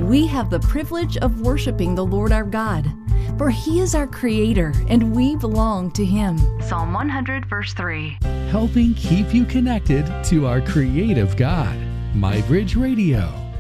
We have the privilege of worshiping the Lord our God, for He is our Creator and we belong to Him. Psalm 100, verse 3. Helping keep you connected to our creative God. MyBridge Radio.